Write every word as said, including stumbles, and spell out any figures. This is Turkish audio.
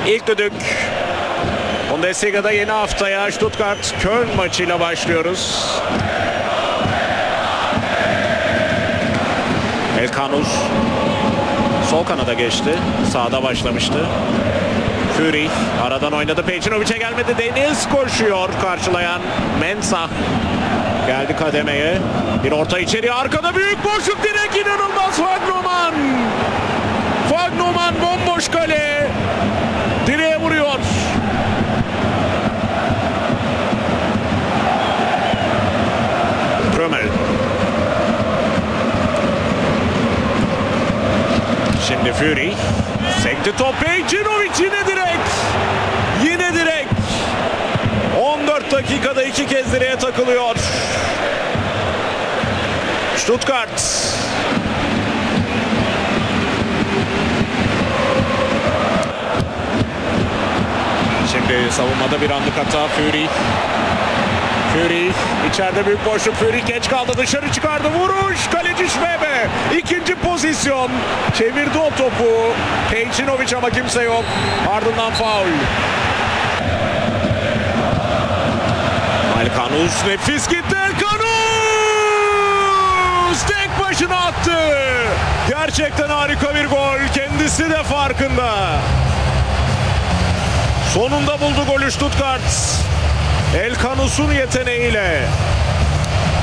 İlk düdük. Bundesliga'da yeni haftaya Stuttgart-Köln maçıyla başlıyoruz. Elkanus sol kanada geçti. Sağda başlamıştı. Fury aradan oynadı. Pejcinovic'e gelmedi. Deniz koşuyor. Karşılayan Mensah geldi kademeye. Bir orta içeriye. Arkada büyük boşluk. Direkt inanılmaz. Wagnumann. Wagnumann bomboş kale. Direğe vuruyor. Prömel. Şimdi Fury. Sekti top. Pejcinovic yine direk. Yine direk. on dört dakikada iki kez direğe takılıyor. Stuttgart. Şimdi savunmada bir anlık hata. Fury. Fury içeride büyük boşluk. Fury geç kaldı, dışarı çıkardı. Vuruş. Kaleci Schwebe. İkinci pozisyon. Çevirdi o topu. Pejcinovic ama kimse yok. Ardından faul. Elkanus nefis gitti. Elkanus tek başına attı. Gerçekten harika bir gol. Kendisi de farkında. Sonunda buldu golü Stuttgart. Elkanus'un yeteneğiyle.